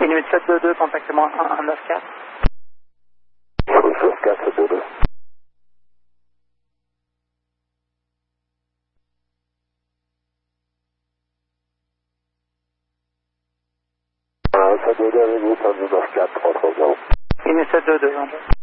Minute 722, contactez-moi 194. 194, 722. 722, 194, 330. Minute 722, j'entends.